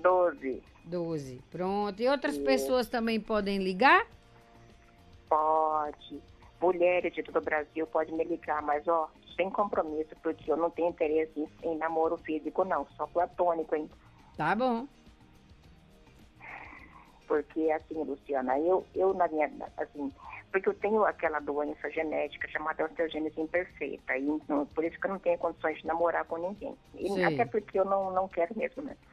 12. 12. Pronto. E outras Isso. pessoas também podem ligar? Pode. Mulheres de todo o Brasil podem me ligar, mas, ó, sem compromisso, porque eu não tenho interesse em namoro físico, não. Só platônico, hein? Tá bom. Porque, assim, Luciana, eu na minha, assim, porque eu tenho aquela doença genética chamada osteogênese imperfeita, e então, por isso que eu não tenho condições de namorar com ninguém. E Sei. até porque eu não quero mesmo, né?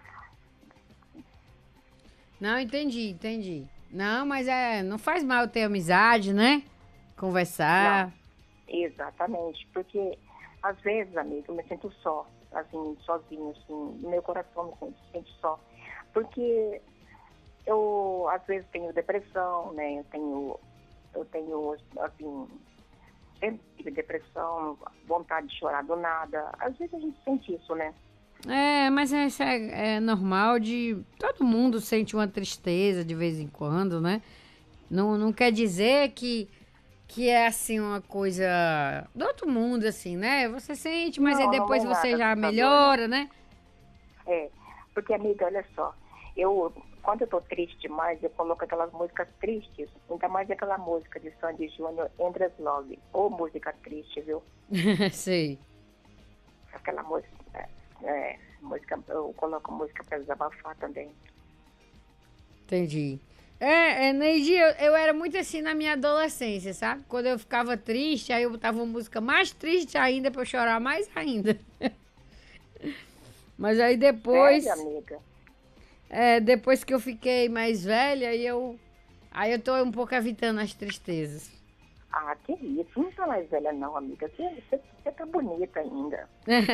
Não, entendi. Não, mas não faz mal ter amizade, né? Conversar. Exatamente, porque às vezes, amiga, eu me sinto só, assim, sozinho, assim, no meu coração me sinto só. Porque eu, às vezes, tenho depressão, né? Eu tenho, assim, sempre tive depressão, vontade de chorar do nada. Às vezes a gente sente isso, né? Mas isso é normal de... Todo mundo sente uma tristeza de vez em quando, né? Não quer dizer que é, assim, uma coisa do outro mundo, assim, né? Você sente, mas aí Não depois é você nada já assustador, melhora, né? É, porque, amiga, olha só, quando eu tô triste demais, eu coloco aquelas músicas tristes, ainda mais aquela música de Sandy Júnior, Endless Love, ou música triste, viu? Sei. Aquela música, eu coloco música pra desabafar também. Entendi. Neide, eu era muito assim na minha adolescência, sabe? Quando eu ficava triste, aí eu botava uma música mais triste ainda pra eu chorar mais ainda. Mas aí depois... Sério, amiga? Depois que eu fiquei mais velha, aí eu tô um pouco evitando as tristezas. Ah, que isso, não tá mais velha não, amiga, você tá bonita ainda.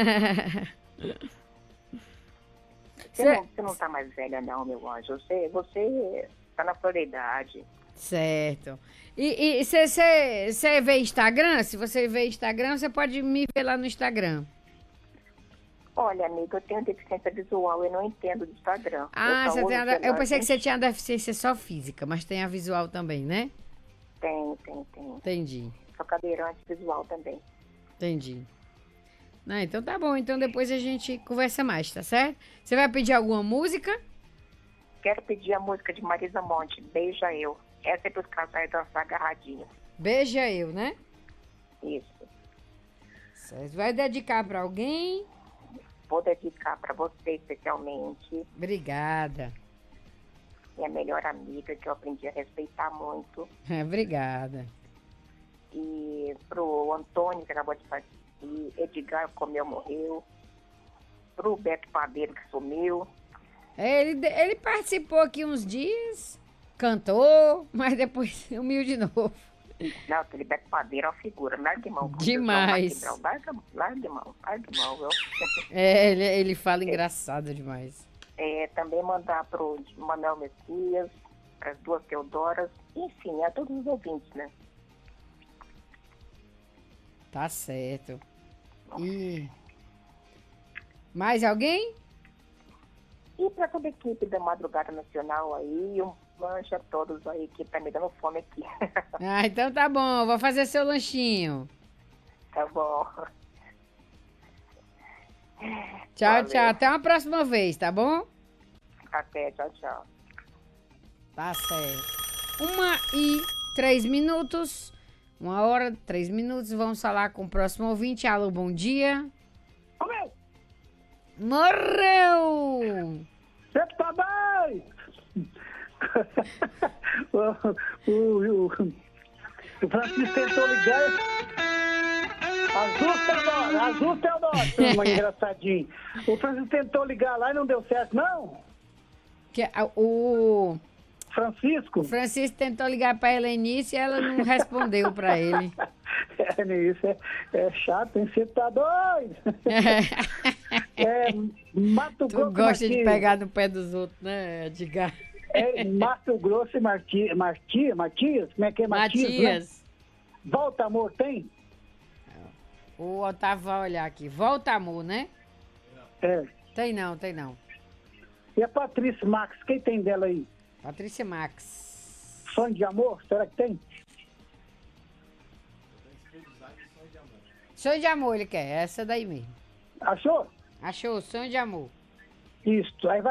Você não tá mais velha não, meu anjo, você tá na flor da idade. Certo. E você vê Instagram? Se você vê Instagram, você pode me ver lá no Instagram. Olha, amiga, eu tenho deficiência visual, eu não entendo do Instagram. Ah, Eu só uso o eu celular, pensei que você gente. tinha deficiência só física, mas tem a visual também, né? Tem. Entendi. Sou cadeirante visual também. Entendi. Não, então tá bom. Então depois a gente conversa mais, tá certo? Você vai pedir alguma música? Quero pedir a música de Marisa Monte, Beija Eu. Essa é pros casais dançar agarradinhos. Beija eu, né? Isso. Certo. Vai dedicar pra alguém? Vou dedicar pra você especialmente, Obrigada. minha melhor amiga, que eu aprendi a respeitar muito. Obrigada. E pro Antônio, que acabou de partir, Edgar comeu, morreu. Pro Beto Padeiro, que sumiu. Ele participou aqui uns dias, cantou, mas depois sumiu de novo. Não, aquele Beto Padeiro é uma figura. Larga mão. Demais. Larga mão, viu? Ele fala engraçado demais. Também mandar pro Manuel Messias, as duas Teodoras, enfim, a todos os ouvintes, né? Tá certo. E mais alguém? E para toda a equipe da Madrugada Nacional aí, um lanche a todos aí que tá me dando fome aqui. Ah, então tá bom, vou fazer seu lanchinho. Tá bom. Tchau, Valeu. tchau. Até uma próxima vez, tá bom? Até, tchau. Tá certo. 1h03. 1h03. Vamos falar com o próximo ouvinte. Alô, bom dia. Morreu! Você tá bem? o Francisco tentou ligar. Azul Teodoro, uma engraçadinho. O Francisco tentou ligar lá e não deu certo, não? O Francisco? Francisco tentou ligar pra Helenice e ela não respondeu pra ele. Isso é chato, hein? Você tá doido? Mato Tu Grosso gosta de Matias. pegar no pé dos outros, né, Edgar? Mato Grosso e Matias? Como é que é Matias. Né? Volta, amor, tem? O Otávio vai olhar aqui. Volta, amor, né? É. Tem não. E a Patrícia Max, quem tem dela aí? Patrícia Max. Sonho de amor, será que tem? Sonho de amor ele quer, essa daí mesmo. Achou? Achou, sonho de amor. Isso, aí vai